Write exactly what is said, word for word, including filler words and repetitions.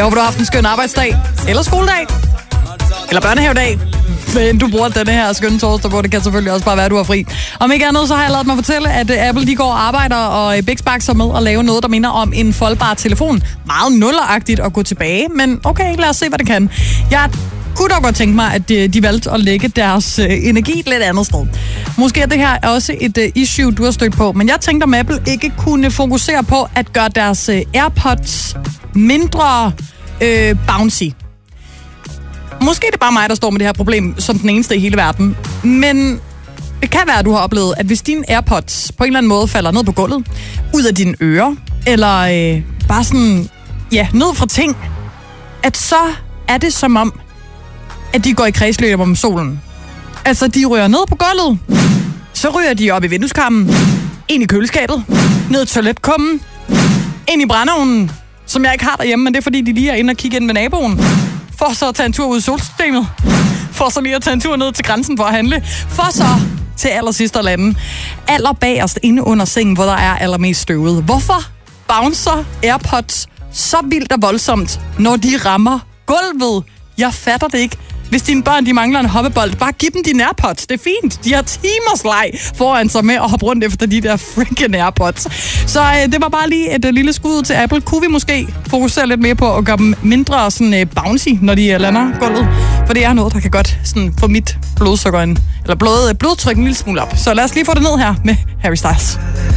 Jeg håber, du har haft en skøn arbejdsdag, eller skoledag, eller børnehavedag. Men du bruger denne her skønne torsdag, hvor det kan selvfølgelig også bare være, at du har fri. Om ikke andet, så har jeg ladet mig fortælle, at Apple de går og arbejder og Bixbax med at lave noget, der minder om en foldbar telefon. Meget nulleragtigt at gå tilbage, men okay, lad os se, hvad det kan. Jeg kunne dog godt tænke mig, at de valgte at lægge deres energi et lidt andet sted. Måske er det her også et issue, du har stødt på, men jeg tænkte, om Apple ikke kunne fokusere på at gøre deres AirPods mindre øh, bouncy. Måske er det bare mig, der står med det her problem som den eneste i hele verden. Men det kan være, at du har oplevet, at hvis dine AirPods på en eller anden måde falder ned på gulvet, ud af dine ører, eller øh, bare sådan, ja, ned fra ting, at så er det som om, at de går i kredsløb om solen. Altså, de ryger ned på gulvet, så ryger de op i vindueskarmen, ind i køleskabet, ned i toiletkummen, ind i brændeovnen, som jeg ikke har derhjemme, men det er fordi, de lige er inde og kigge ind med naboen. For så at tage en tur ud i solsystemet. For så lige at tage en tur ned til grænsen for at handle. For så til allersidst at lande. Allerbagerst inde under sengen, hvor der er allermest støvet. Hvorfor bouncer AirPods så vildt og voldsomt, når de rammer gulvet? Jeg fatter det ikke. Hvis dine børn de mangler en hoppebold, bare giv dem dine AirPods. Det er fint. De har timers leg foran sig med at hoppe rundt efter de der freaking AirPods. Så øh, det var bare lige et øh, lille skud til Apple. Kunne vi måske fokusere lidt mere på at gøre dem mindre sådan, øh, bouncy, når de øh, lander gulvet? For det er noget, der kan godt sådan, få mit blodsukker en, eller blod, øh, blodtryk en lille smule op. Så lad os lige få det ned her med Harry Styles.